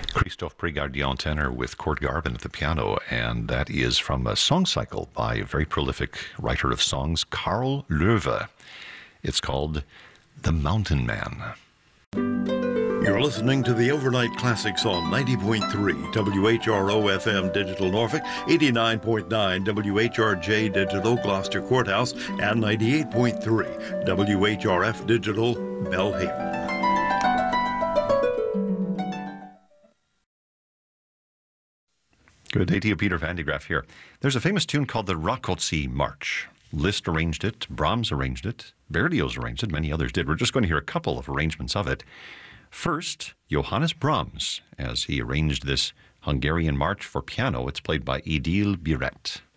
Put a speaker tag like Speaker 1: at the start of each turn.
Speaker 1: Christophe Prégardien tenor with Kurt Garvin at the piano, and that is from a song cycle by a very prolific writer of songs, Carl Loewe. It's called The Mountain Man.
Speaker 2: You're listening to the Overnight Classics on 90.3 WHRO FM Digital Norfolk, 89.9 WHRJ Digital Gloucester Courthouse, and 98.3 WHRF Digital Belhaven.
Speaker 1: Good day to you, Peter Van de Graaff here. There's a famous tune called the Rákóczi March. Liszt arranged it, Brahms arranged it, Berlioz arranged it, many others did. We're just going to hear a couple of arrangements of it. First, Johannes Brahms, as he arranged this Hungarian march for piano. It's played by Édile Biret.